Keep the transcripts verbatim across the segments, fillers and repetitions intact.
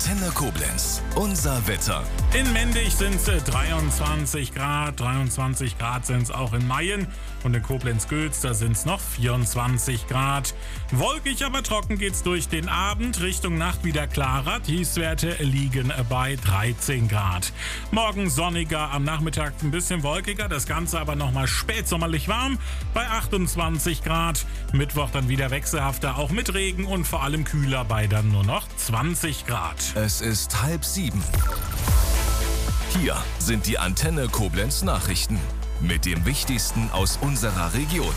Antenne Koblenz. Unser Wetter. In Mendig sind es dreiundzwanzig Grad, dreiundzwanzig Grad sind es auch in Mayen und in Koblenz-Gülz, da sind es noch vierundzwanzig Grad. Wolkig, aber trocken geht's durch den Abend, Richtung Nacht wieder klarer. Tiefstwerte liegen bei dreizehn Grad. Morgen sonniger, am Nachmittag ein bisschen wolkiger, das Ganze aber nochmal spätsommerlich warm bei achtundzwanzig Grad. Mittwoch dann wieder wechselhafter, auch mit Regen und vor allem kühler bei dann nur noch zwanzig Grad. Es ist halb sieben. Hier sind die Antenne Koblenz Nachrichten mit dem Wichtigsten aus unserer Region.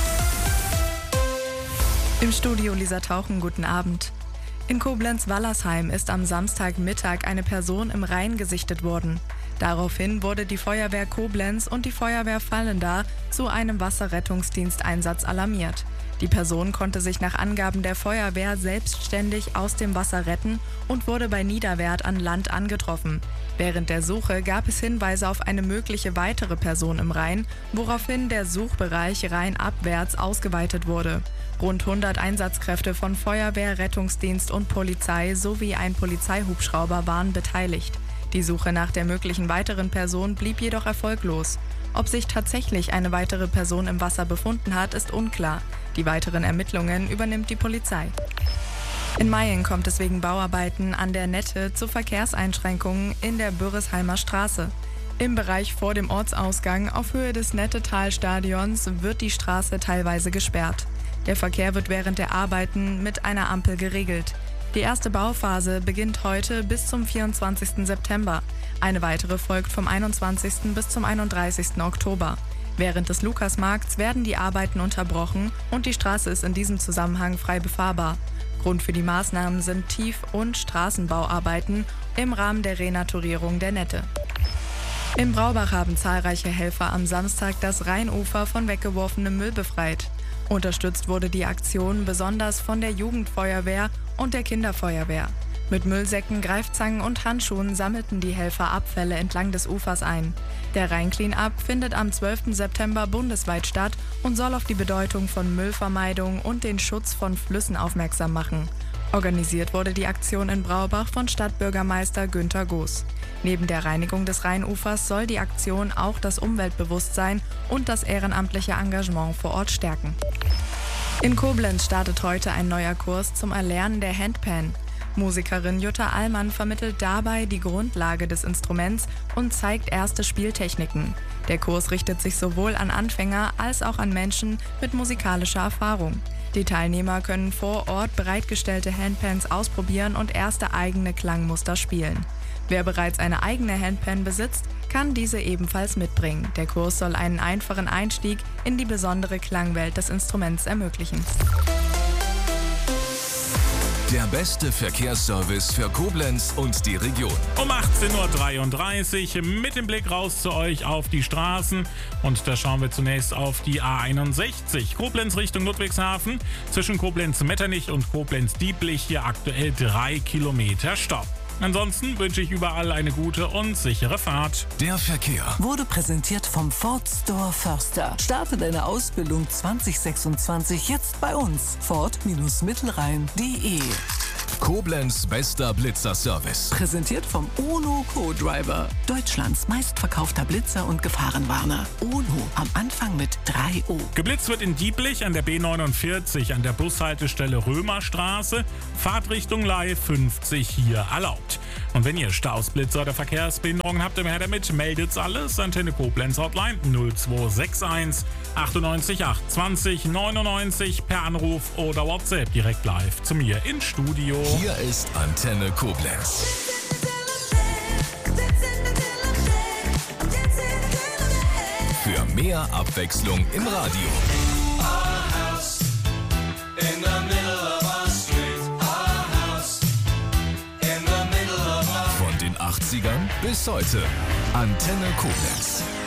Im Studio Lisa Tauchen, guten Abend. In Koblenz-Wallersheim ist am Samstagmittag eine Person im Rhein gesichtet worden. Daraufhin wurde die Feuerwehr Koblenz und die Feuerwehr Vallendar zu einem Wasserrettungsdiensteinsatz alarmiert. Die Person konnte sich nach Angaben der Feuerwehr selbstständig aus dem Wasser retten und wurde bei Niederwert an Land angetroffen. Während der Suche gab es Hinweise auf eine mögliche weitere Person im Rhein, woraufhin der Suchbereich rheinabwärts ausgeweitet wurde. Rund hundert Einsatzkräfte von Feuerwehr, Rettungsdienst und Polizei sowie ein Polizeihubschrauber waren beteiligt. Die Suche nach der möglichen weiteren Person blieb jedoch erfolglos. Ob sich tatsächlich eine weitere Person im Wasser befunden hat, ist unklar. Die weiteren Ermittlungen übernimmt die Polizei. In Mayen kommt es wegen Bauarbeiten an der Nette zu Verkehrseinschränkungen in der Bürresheimer Straße. Im Bereich vor dem Ortsausgang auf Höhe des Nettetal-Stadions wird die Straße teilweise gesperrt. Der Verkehr wird während der Arbeiten mit einer Ampel geregelt. Die erste Bauphase beginnt heute bis zum vierundzwanzigsten September. Eine weitere folgt vom einundzwanzigsten bis zum einunddreißigsten Oktober. Während des Lukasmarkts werden die Arbeiten unterbrochen und die Straße ist in diesem Zusammenhang frei befahrbar. Grund für die Maßnahmen sind Tief- und Straßenbauarbeiten im Rahmen der Renaturierung der Nette. Im Braubach haben zahlreiche Helfer am Samstag das Rheinufer von weggeworfenem Müll befreit. Unterstützt wurde die Aktion besonders von der Jugendfeuerwehr und der Kinderfeuerwehr. Mit Müllsäcken, Greifzangen und Handschuhen sammelten die Helfer Abfälle entlang des Ufers ein. Der Rhein-Clean-Up findet am zwölften September bundesweit statt und soll auf die Bedeutung von Müllvermeidung und den Schutz von Flüssen aufmerksam machen. Organisiert wurde die Aktion in Braubach von Stadtbürgermeister Günter Goos. Neben der Reinigung des Rheinufers soll die Aktion auch das Umweltbewusstsein und das ehrenamtliche Engagement vor Ort stärken. In Koblenz startet heute ein neuer Kurs zum Erlernen der Handpan. Musikerin Jutta Allmann vermittelt dabei die Grundlage des Instruments und zeigt erste Spieltechniken. Der Kurs richtet sich sowohl an Anfänger als auch an Menschen mit musikalischer Erfahrung. Die Teilnehmer können vor Ort bereitgestellte Handpans ausprobieren und erste eigene Klangmuster spielen. Wer bereits eine eigene Handpan besitzt, kann diese ebenfalls mitbringen. Der Kurs soll einen einfachen Einstieg in die besondere Klangwelt des Instruments ermöglichen. Der beste Verkehrsservice für Koblenz und die Region. Um achtzehn Uhr dreiunddreißig mit dem Blick raus zu euch auf die Straßen. Und da schauen wir zunächst auf die A einundsechzig. Koblenz Richtung Ludwigshafen. Zwischen Koblenz-Metternich und Koblenz-Dieblich hier aktuell drei Kilometer Stau. Ansonsten wünsche ich überall eine gute und sichere Fahrt. Der Verkehr wurde präsentiert vom Ford Store Förster. Starte deine Ausbildung zwanzig sechsundzwanzig jetzt bei uns. Ford-Mittelrhein punkt de. Koblenz bester Blitzer-Service. Präsentiert vom UNO Co-Driver. Deutschlands meistverkaufter Blitzer und Gefahrenwarner. UNO am Anfang mit drei O. Geblitzt wird in Dieblich an der B neunundvierzig an der Bushaltestelle Römerstraße. Fahrtrichtung Leih fünfzig hier erlaubt. Und wenn ihr Staus, Blitzer oder Verkehrsbehinderungen habt, immer her damit, meldet's alles. Antenne Koblenz Hotline null zwei sechs eins achtundneunzig acht zwanzig neunundneunzig per Anruf oder WhatsApp direkt live zu mir ins Studio. Hier ist Antenne Koblenz. Für mehr Abwechslung im Radio. Von den achtzigern bis heute. Antenne Koblenz.